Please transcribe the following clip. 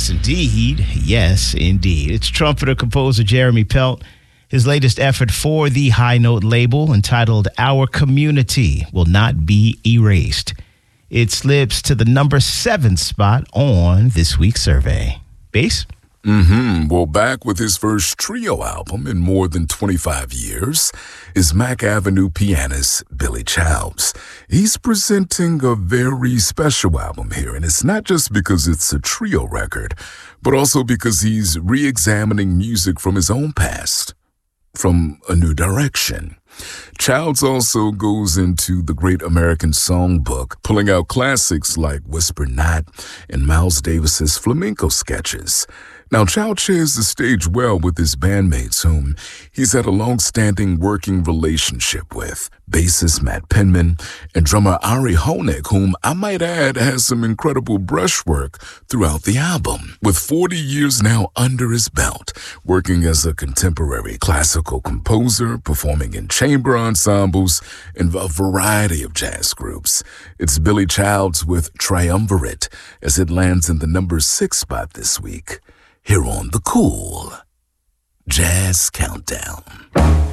Yes, indeed. Yes, indeed. It's trumpeter-composer Jeremy Pelt. His latest effort for the High Note label, entitled Our Community Will Not Be Erased. It slips to the number 7 spot on this week's survey. Bass? Well, back with his first trio album in more than 25 years is Mack Avenue pianist Billy Childs. He's presenting a very special album here, and it's not just because it's a trio record, but also because he's re-examining music from his own past, from a new direction. Childs also goes into the Great American Songbook, pulling out classics like Whisper Not and Miles Davis's flamenco sketches. Now, Childs shares the stage well with his bandmates, whom he's had a long-standing working relationship with, bassist Matt Penman and drummer Ari Honig, whom I might add has some incredible brushwork throughout the album. With 40 years now under his belt, working as a contemporary classical composer, performing in chamber ensembles, and a variety of jazz groups, it's Billy Childs with Triumvirate as it lands in the number 6 spot this week, here on the Cool Jazz Countdown.